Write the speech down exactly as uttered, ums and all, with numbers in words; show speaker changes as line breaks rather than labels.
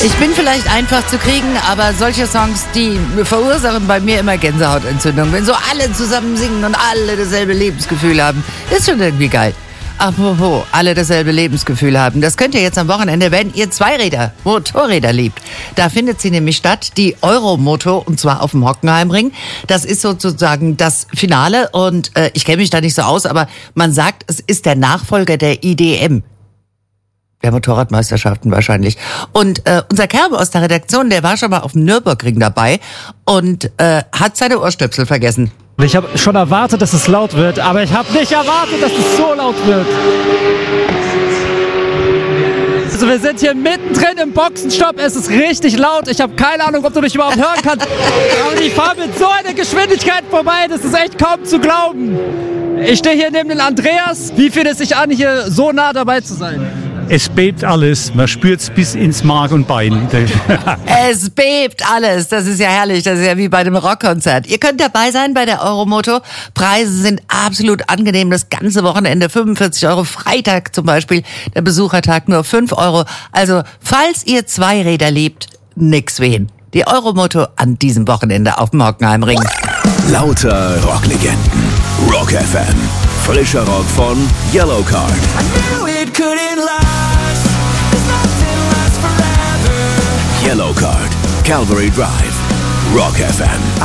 Ich bin vielleicht einfach zu kriegen, aber solche Songs, die verursachen bei mir immer Gänsehautentzündung. Wenn so alle zusammen singen und alle dasselbe Lebensgefühl haben, ist schon irgendwie geil. Apropos, alle dasselbe Lebensgefühl haben. Das könnt ihr jetzt am Wochenende, wenn ihr Zweiräder, Motorräder liebt. Da findet sie nämlich statt, die Euromoto, und zwar auf dem Hockenheimring. Das ist sozusagen das Finale und äh, ich kenne mich da nicht so aus, aber man sagt, es ist der Nachfolger der I D M. Der Motorradmeisterschaften wahrscheinlich. Und äh, unser Kerbe aus der Redaktion, der war schon mal auf dem Nürburgring dabei und äh, hat seine Ohrstöpsel vergessen.
Ich habe schon erwartet, dass es laut wird, aber ich habe nicht erwartet, dass es so laut wird. Also wir sind hier mittendrin im Boxenstopp, es ist richtig laut. Ich habe keine Ahnung, ob du mich überhaupt hören kannst. Aber ich fahre mit so einer Geschwindigkeit vorbei, das ist echt kaum zu glauben. Ich stehe hier neben den Andreas. Wie fühlt es sich an, hier so nah dabei zu sein?
Es bebt alles, man spürt es bis ins Mark und Bein.
Es bebt alles, das ist ja herrlich, das ist ja wie bei einem Rockkonzert. Ihr könnt dabei sein bei der Euromoto. Preise sind absolut angenehm, das ganze Wochenende fünfundvierzig Euro, Freitag zum Beispiel, der Besuchertag nur fünf Euro. Also, falls ihr Zweiräder liebt, nix wehen. Die Euromoto an diesem Wochenende auf dem Hockenheimring.
Lauter Rocklegenden, Rock F M, frischer Rock von Yellowcard. Yellowcard, Calvary Drive, Rock F M.